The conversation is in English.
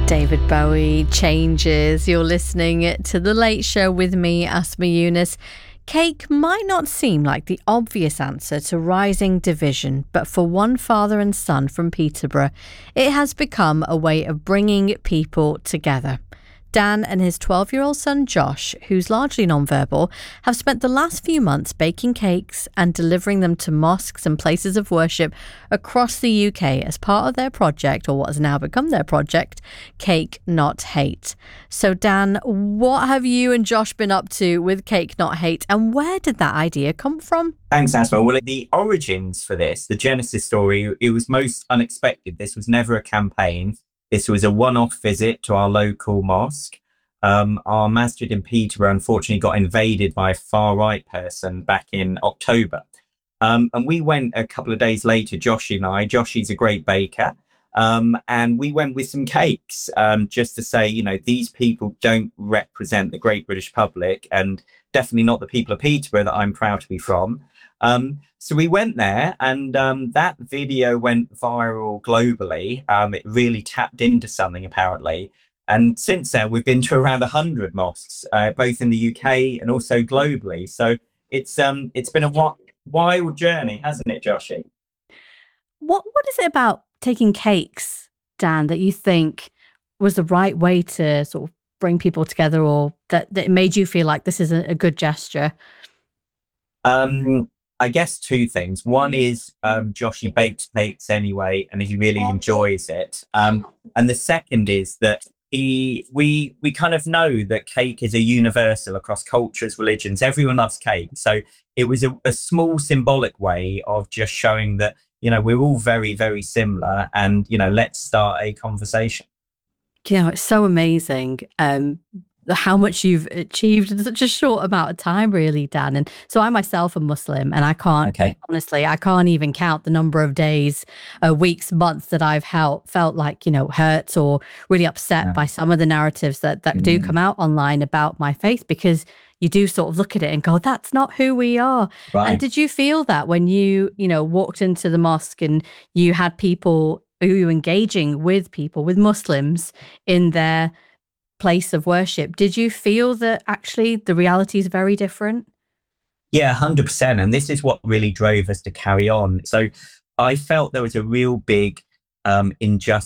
David Bowie, Changes. You're listening to The Late Show with me, Asma Yunus. Cake might not seem like the obvious answer to rising division, but for one father and son from Peterborough, it has become a way of bringing people together. Dan and his 12-year-old son Josh, who's largely nonverbal, have spent the last few months baking cakes and delivering them to mosques and places of worship across the UK as part of their project, or what has now become their project, Cake Not Hate. So Dan, what have you and Josh been up to with Cake Not Hate, and where did that idea come from? Thanks, Asma. Well, the origins for this, the genesis story, it was most unexpected. This was never a campaign. This was a one-off visit to our local mosque. Our masjid in Peterborough, unfortunately, got invaded by a far-right person back in October. And we went a couple of days later, Josh and I. Joshy's a great baker. And we went with some cakes just to say, you know, these people don't represent the great British public, and definitely not the people of Peterborough that I'm proud to be from. So we went there, and that video went viral globally. It really tapped into something, apparently. And since then, we've been to around 100 mosques, both in the UK and also globally. So it's been a wild journey, hasn't it, Joshy? What is it about taking cakes, Dan, that you think was the right way to sort of bring people together, or that made you feel like this is a good gesture? I guess two things. One is Joshy bakes cakes anyway, and he really enjoys it. And the second is that we kind of know that cake is a universal across cultures, religions. Everyone loves cake. So it was a small symbolic way of just showing that, you know, we're all very, very similar, and, you know, let's start a conversation. You know, it's so amazing how much you've achieved in such a short amount of time, really, Dan. And so I myself am Muslim, and I can't, honestly, I can't even count the number of days, weeks, months that I've felt like, you know, hurt or really upset by some of the narratives that do come out online about my faith, because you do sort of look at it and go, that's not who we are. Right. And did you feel that when you know, walked into the mosque and you had people who were engaging with people, with Muslims in their place of worship, did you feel that actually the reality is very different? Yeah, 100%. And this is what really drove us to carry on. So I felt there was a real big injustice